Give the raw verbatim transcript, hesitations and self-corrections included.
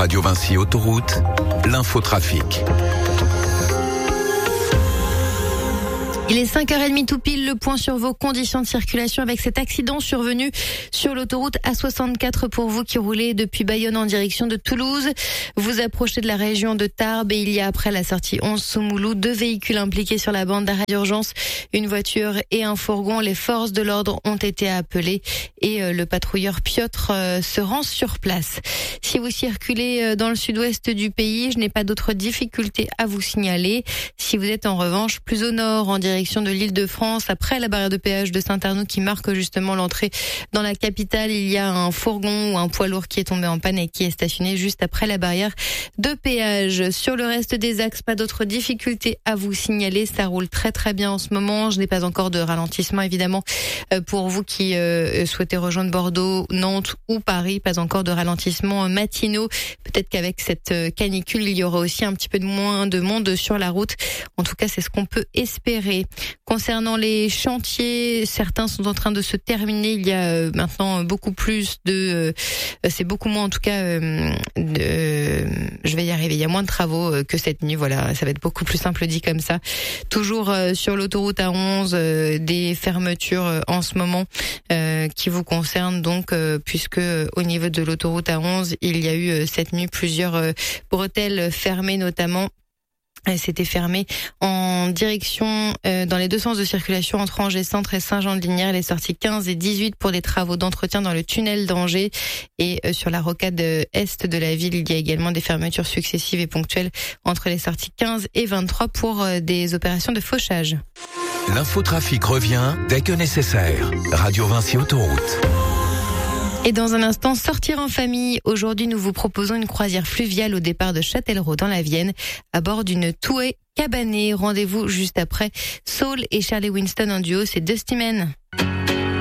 Radio Vinci Autoroute, l'infotrafic. Il est cinq heures trente tout pile, le point sur vos conditions de circulation avec cet accident survenu sur l'autoroute A soixante-quatre pour vous qui roulez depuis Bayonne en direction de Toulouse. Vous approchez de la région de Tarbes et il y a après la sortie onze Somoulou deux véhicules impliqués sur la bande d'arrêt d'urgence, une voiture et un fourgon. Les forces de l'ordre ont été appelées et le patrouilleur Piotr se rend sur place. Si vous circulez dans le sud-ouest du pays, je n'ai pas d'autres difficultés à vous signaler. Si vous êtes en revanche plus au nord en direction de l'Île-de-France, après la barrière de péage de Saint-Arnoux qui marque justement l'entrée dans la capitale, il y a un fourgon ou un poids lourd qui est tombé en panne et qui est stationné juste après la barrière de péage. Sur le reste des axes, pas d'autres difficultés à vous signaler. Ça roule très très bien en ce moment. Je n'ai pas encore de ralentissement évidemment pour vous qui euh, souhaitez rejoindre Bordeaux, Nantes ou Paris. Pas encore de ralentissement matinaux. Peut-être qu'avec cette canicule, il y aura aussi un petit peu de moins de monde sur la route. En tout cas, c'est ce qu'on peut espérer. Concernant les chantiers, certains sont en train de se terminer. Il y a maintenant beaucoup plus de... Euh, c'est beaucoup moins en tout cas... Euh, de, euh, je vais y arriver. Il y a moins de travaux que cette nuit. Voilà, ça va être beaucoup plus simple dit comme ça. Toujours euh, sur l'autoroute A onze, euh, des fermetures euh, en ce moment euh, qui vous concernent donc, euh, puisque euh, au niveau de l'autoroute A onze, il y a eu euh, cette nuit plusieurs euh, bretelles fermées notamment. C'était fermé en direction euh, dans les deux sens de circulation entre Angers Centre et Saint-Jean-de-Lignières. Les sorties quinze et dix-huit pour des travaux d'entretien dans le tunnel d'Angers. Et euh, sur la rocade est de la ville, il y a également des fermetures successives et ponctuelles entre les sorties quinze et vingt-trois pour euh, des opérations de fauchage. L'infotrafic revient dès que nécessaire. Radio Vinci Autoroute. Et dans un instant, sortir en famille. Aujourd'hui, nous vous proposons une croisière fluviale au départ de Châtellerault dans la Vienne, à bord d'une Touet cabanée. Rendez-vous juste après Saul et Charlie Winston en duo, c'est Dusty Man.